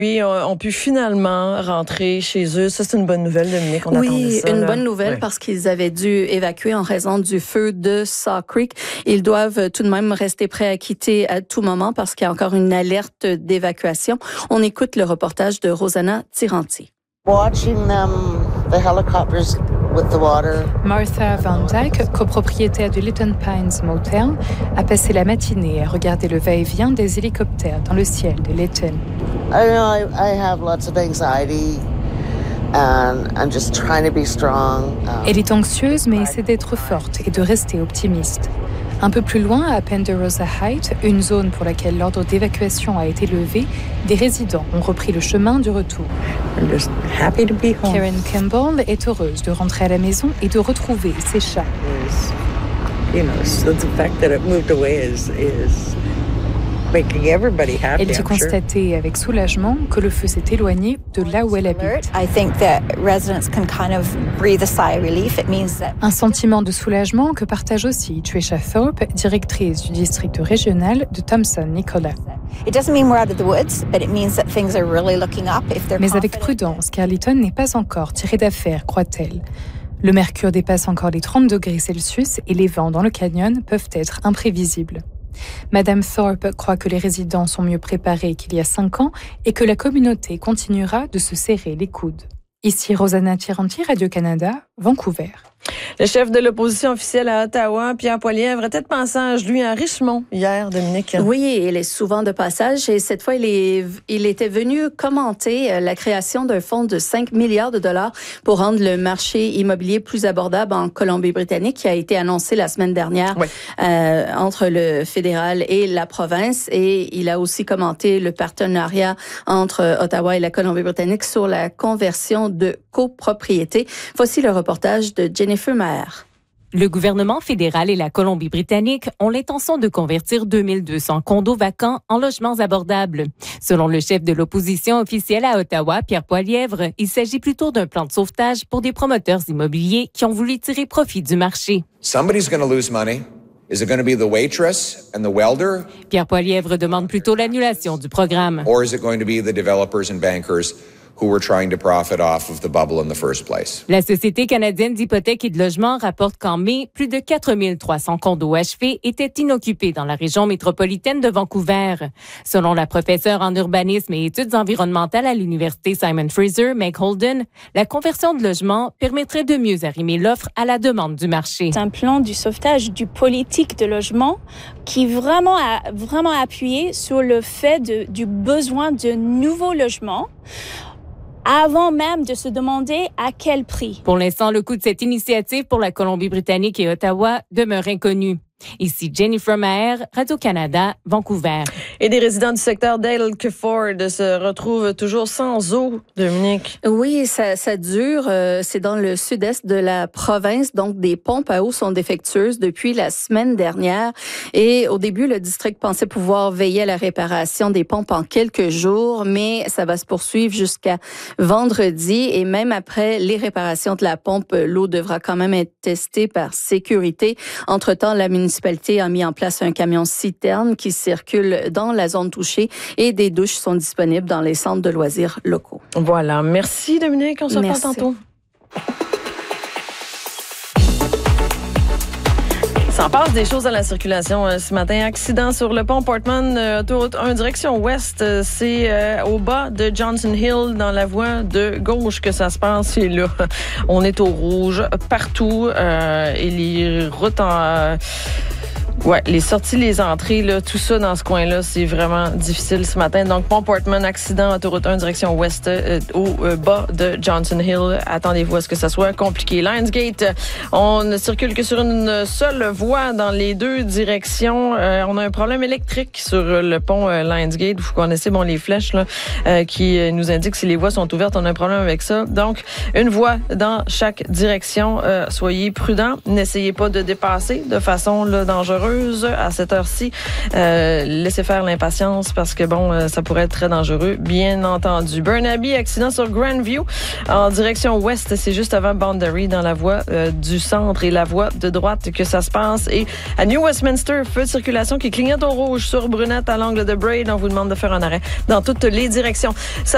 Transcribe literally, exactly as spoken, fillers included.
Oui, ont pu finalement rentrer chez eux. Ça, c'est une bonne nouvelle, Dominique. On oui, ça, une là. bonne nouvelle ouais. parce qu'ils avaient dû évacuer en raison du feu de Saw Creek. Ils doivent tout de même rester prêts à quitter à tout moment parce qu'il y a encore une alerte d'évacuation. On écoute le reportage de Rosanna Tiranti. Watching them, the helicopters with the water. Martha Van Dyke, copropriétaire du Litton Pines Motel, a passé la matinée à regarder le va-et-vient des hélicoptères dans le ciel de Lytton. I know I, I have lots of anxiety and I'm just trying to be strong. Um, Elle est anxieuse mais essaie d'être forte et de rester optimiste. Un peu plus loin, à Penderosa Heights, une zone pour laquelle l'ordre d'évacuation a été levé, des résidents ont repris le chemin du retour. I'm just happy to be home. Karen Campbell est heureuse de rentrer à la maison et de retrouver ses chats. You know, so the fact that it moved away is is making everybody happy. Elle dit constater avec soulagement que le feu s'est éloigné de là où elle habite. I think that residents can kind of breathe a sigh of relief. It means that Un sentiment de soulagement que partage aussi Trisha Thorpe, directrice du district régional de Thompson-Nicola. It doesn't mean we're out of the woods, but it means that things are really looking up if they're Mais avec confident. prudence, car Lytton n'est pas encore tiré d'affaire, croit-elle. Le mercure dépasse encore les trente degrés Celsius et les vents dans le canyon peuvent être imprévisibles. Madame Thorpe croit que les résidents sont mieux préparés qu'il y a cinq ans et que la communauté continuera de se serrer les coudes. Ici Rosanna Tiranti, Radio-Canada, Vancouver. Le chef de l'opposition officielle à Ottawa, Pierre Poilievre, était de passage, lui, à Richmond hier, Dominique. Oui, il est souvent de passage et cette fois, il, est, il était venu commenter la création d'un fonds de cinq milliards de dollars pour rendre le marché immobilier plus abordable en Colombie-Britannique, qui a été annoncé la semaine dernière oui. euh, entre le fédéral et la province. Et il a aussi commenté le partenariat entre Ottawa et la Colombie-Britannique sur la conversion de copropriété. Voici le reportage de Jennifer Maher. Le gouvernement fédéral et la Colombie-Britannique ont l'intention de convertir deux mille deux cents condos vacants en logements abordables. Selon le chef de l'opposition officielle à Ottawa, Pierre Poilievre, il s'agit plutôt d'un plan de sauvetage pour des promoteurs immobiliers qui ont voulu tirer profit du marché. Somebody's going to lose money. Is it going to be the waitress and the welder? Pierre Poilievre demande plutôt l'annulation du programme. Or is it going to be the developers and bankers who were trying to profit off of the bubble in the first place? La Société canadienne d'hypothèques et de logement rapporte qu'en mai, plus de quatre mille trois cents condos achevés étaient inoccupés dans la région métropolitaine de Vancouver. Selon la professeure en urbanisme et études environnementales à l'Université Simon Fraser, Meg Holden, la conversion de logements permettrait de mieux arrimer l'offre à la demande du marché. C'est un plan du sauvetage du politique de logement qui vraiment a vraiment appuyé sur le fait de, du besoin de nouveaux logements, avant même de se demander à quel prix. Pour l'instant, le coût de cette initiative pour la Colombie-Britannique et Ottawa demeure inconnu. Ici Jennifer Maher, Radio-Canada, Vancouver. Et des résidents du secteur d'Ailkeford se retrouvent toujours sans eau, Dominique. Oui, ça, ça dure. Euh, c'est dans le sud-est de la province, donc des pompes à eau sont défectueuses depuis la semaine dernière. Et au début, le district pensait pouvoir veiller à la réparation des pompes en quelques jours, mais ça va se poursuivre jusqu'à vendredi. Et même après les réparations de la pompe, l'eau devra quand même être testée par sécurité. Entre-temps, la municipalité La municipalité a mis en place un camion citerne qui circule dans la zone touchée et des douches sont disponibles dans les centres de loisirs locaux. Voilà. Merci, Dominique. On se reparle tantôt. Ça en passe des choses à la circulation euh, ce matin. Accident sur le pont Portman, euh, autoroute un, direction ouest. Euh, c'est euh, au bas de Johnson Hill, dans la voie de gauche que ça se passe. Et là, on est au rouge partout. Euh, et les routes en... Euh, Ouais, les sorties, les entrées, là, tout ça dans ce coin-là, c'est vraiment difficile ce matin. Donc, pont Portman, accident, autoroute un, direction ouest, euh, au euh, bas de Johnson Hill. Attendez-vous à ce que ça soit compliqué. Lionsgate, on ne circule que sur une seule voie dans les deux directions. Euh, on a un problème électrique sur le pont euh, Lionsgate. Vous connaissez, bon, les flèches là, euh, qui euh, nous indiquent si les voies sont ouvertes. On a un problème avec ça. Donc, une voie dans chaque direction. Euh, soyez prudents. N'essayez pas de dépasser de façon là, dangereuse à cette heure-ci. Euh, laissez faire l'impatience parce que, bon, euh, ça pourrait être très dangereux, bien entendu. Burnaby, accident sur Grandview en direction ouest. C'est juste avant Boundary, dans la voie euh, du centre et la voie de droite que ça se passe. Et à New Westminster, feu de circulation qui clignote au rouge sur Brunette à l'angle de Braid. On vous demande de faire un arrêt dans toutes les directions. Ça